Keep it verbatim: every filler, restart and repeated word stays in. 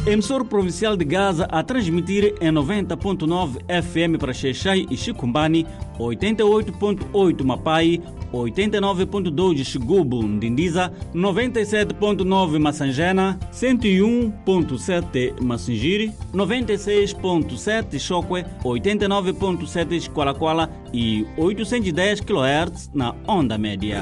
Emissor provincial de Gaza a transmitir em noventa ponto nove F M para Xexai e Chicumbani, oitenta e oito ponto oito Mapai, oitenta e nove ponto dois Xigubu, Ndindiza, noventa e sete ponto nove Massangena, cento e um ponto sete Massingiri, noventa e seis ponto sete Chokwe, oitenta e nove ponto sete Qualaquala e oitocentos e dez quilohertz na onda média.